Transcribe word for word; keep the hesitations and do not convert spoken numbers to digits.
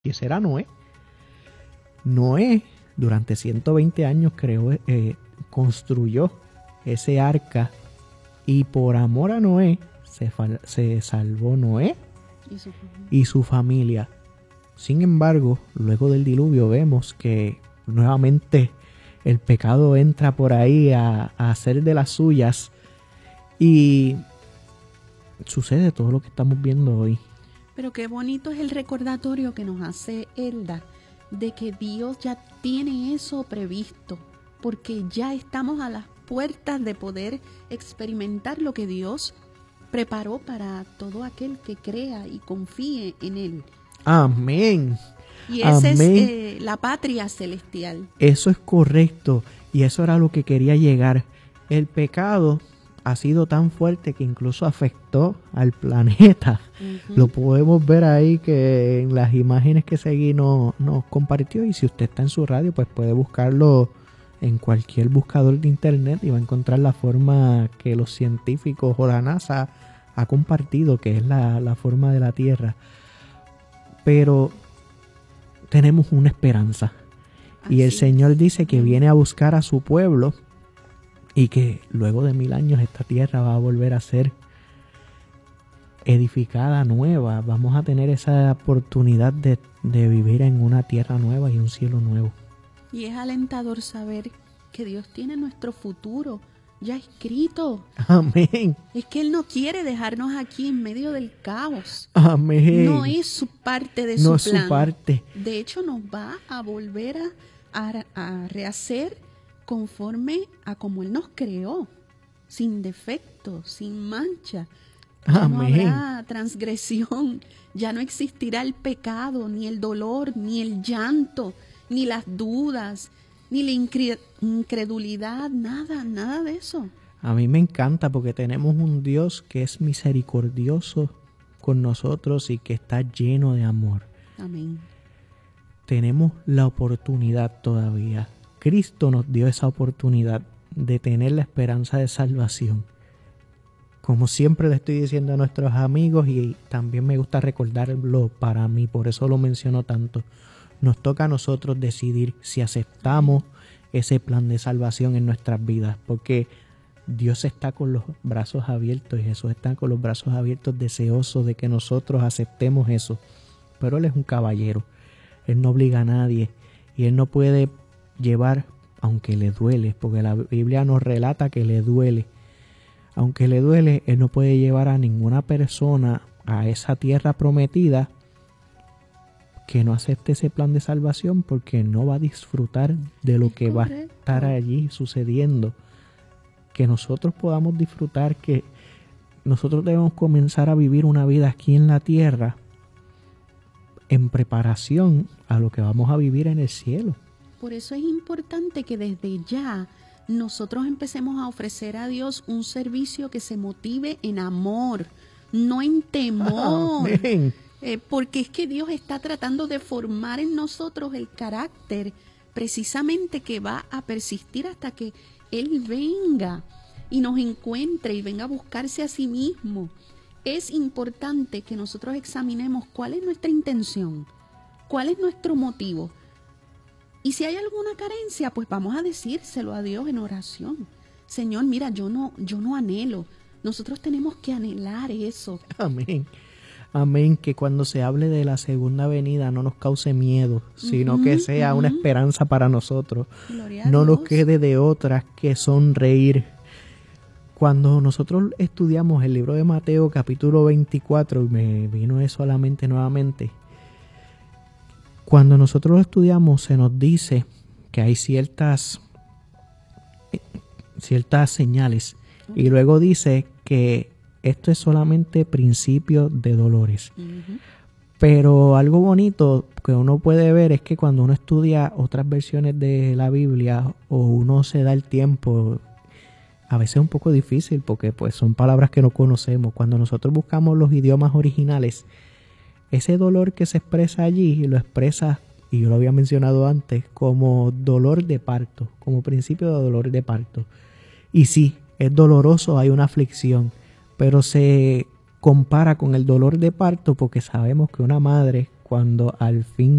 y ese era Noé. Noé durante ciento veinte años creó, eh, construyó ese arca, y por amor a Noé se, se salvó Noé y su, y su familia. Sin embargo, luego del diluvio vemos que nuevamente el pecado entra por ahí a, a hacer de las suyas, y sucede todo lo que estamos viendo hoy. Pero qué bonito es el recordatorio que nos hace Elda de que Dios ya tiene eso previsto, porque ya estamos a las puertas de poder experimentar lo que Dios preparó para todo aquel que crea y confíe en Él. Amén. Y esa Amén. es eh, la patria celestial. Eso es correcto, y eso era lo que quería llegar. El pecado ha sido tan fuerte que incluso afectó al planeta. Uh-huh. Lo podemos ver ahí que en las imágenes que Seguí nos, nos compartió, y si usted está en su radio, pues puede buscarlo en cualquier buscador de internet y va a encontrar la forma que los científicos o la NASA ha compartido, que es la, la forma de la Tierra. Pero tenemos una esperanza. Así y el Señor dice que viene a buscar a su pueblo, y que luego de mil años esta tierra va a volver a ser edificada nueva. Vamos a tener esa oportunidad de, de vivir en una tierra nueva y un cielo nuevo. Y es alentador saber que Dios tiene nuestro futuro ya escrito. Amén. Es que Él no quiere dejarnos aquí en medio del caos. Amén. No es su parte de no su es plan. Su parte. De hecho, nos va a volver a, a, a rehacer conforme a como Él nos creó, sin defecto, sin mancha. Ya Amén. No habrá transgresión, ya no existirá el pecado, ni el dolor, ni el llanto, ni las dudas, ni la incre- incredulidad, nada, nada de eso. A mí me encanta porque tenemos un Dios que es misericordioso con nosotros y que está lleno de amor. Amén. Tenemos la oportunidad todavía. Cristo nos dio esa oportunidad de tener la esperanza de salvación. Como siempre le estoy diciendo a nuestros amigos, y también me gusta recordarlo para mí, por eso lo menciono tanto, nos toca a nosotros decidir si aceptamos ese plan de salvación en nuestras vidas, porque Dios está con los brazos abiertos y Jesús está con los brazos abiertos, deseoso de que nosotros aceptemos eso. Pero Él es un caballero, Él no obliga a nadie, y Él no puede llevar, aunque le duele, porque la Biblia nos relata que le duele. Aunque le duele, Él no puede llevar a ninguna persona a esa tierra prometida que no acepte ese plan de salvación, porque no va a disfrutar de lo que va a estar allí sucediendo. Que nosotros podamos disfrutar, que nosotros debemos comenzar a vivir una vida aquí en la tierra en preparación a lo que vamos a vivir en el cielo. Por eso es importante que desde ya nosotros empecemos a ofrecer a Dios un servicio que se motive en amor, no en temor. Amén. Eh, porque es que Dios está tratando de formar en nosotros el carácter precisamente que va a persistir hasta que Él venga y nos encuentre y venga a buscarse a sí mismo. Es importante que nosotros examinemos cuál es nuestra intención, cuál es nuestro motivo. Y si hay alguna carencia, pues vamos a decírselo a Dios en oración. Señor, mira, yo no, yo no anhelo. Nosotros tenemos que anhelar eso. Amén. Amén. Que cuando se hable de la segunda venida no nos cause miedo, sino uh-huh, que sea uh-huh. una esperanza para nosotros. Gloria a no Dios. Nos quede de otras que sonreír. Cuando nosotros estudiamos el libro de Mateo capítulo veinticuatro, y me vino eso a la mente nuevamente, cuando nosotros lo estudiamos se nos dice que hay ciertas, ciertas señales, y luego dice que esto es solamente principio de dolores. Uh-huh. Pero algo bonito que uno puede ver es que cuando uno estudia otras versiones de la Biblia, o uno se da el tiempo, a veces es un poco difícil porque pues son palabras que no conocemos. Cuando nosotros buscamos los idiomas originales, ese dolor que se expresa allí lo expresa, y yo lo había mencionado antes, como dolor de parto, como principio de dolor de parto. Y sí, es doloroso, hay una aflicción, pero se compara con el dolor de parto porque sabemos que una madre cuando al fin